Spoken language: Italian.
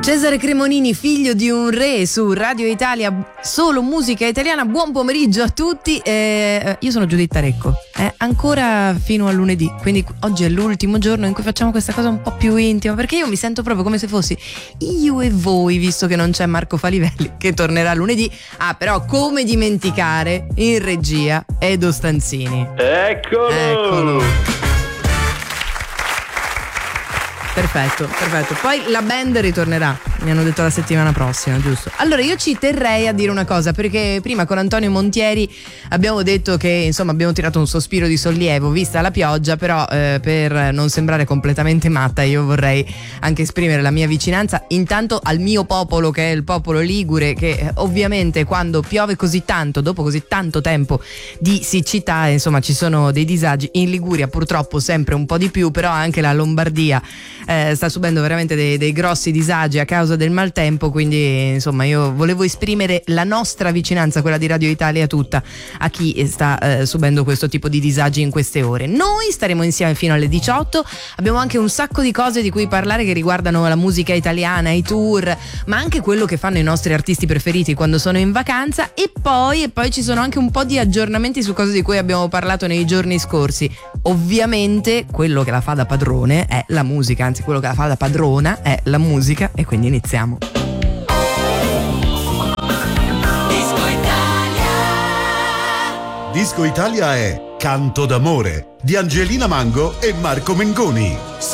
Cesare Cremonini, figlio di un re, su Radio Italia, solo musica italiana. Buon pomeriggio a tutti. Io sono Giuditta Recco, ancora fino a lunedì, quindi oggi è l'ultimo giorno in cui facciamo questa cosa un po' più intima, perché io mi sento proprio come se fossi io e voi, visto che non c'è Marco Falivelli, che tornerà lunedì. Però come dimenticare in regia Edo Stanzini. Eccolo. Perfetto. Poi la band ritornerà, mi hanno detto la settimana prossima, giusto? Allora io ci terrei a dire una cosa, perché prima con Antonio Montieri abbiamo detto che insomma abbiamo tirato un sospiro di sollievo vista la pioggia, però per non sembrare completamente matta io vorrei anche esprimere la mia vicinanza intanto al mio popolo, che è il popolo ligure, che ovviamente quando piove così tanto, dopo così tanto tempo di siccità, insomma ci sono dei disagi in Liguria, purtroppo sempre un po' di più, però anche la Lombardia sta subendo veramente dei grossi disagi a causa del maltempo, quindi insomma io volevo esprimere la nostra vicinanza, quella di Radio Italia tutta, a chi sta subendo questo tipo di disagi in queste ore. Noi staremo insieme fino alle 18, abbiamo anche un sacco di cose di cui parlare che riguardano la musica italiana, i tour, ma anche quello che fanno i nostri artisti preferiti quando sono in vacanza, e poi ci sono anche un po' di aggiornamenti su cose di cui abbiamo parlato nei giorni scorsi. Ovviamente quello che la fa da padrone è la musica, anzi quello che la fa da padrona è la musica, e quindi iniziamo. Disco Italia è Canto d'amore di Angelina Mango e Marco Mengoni.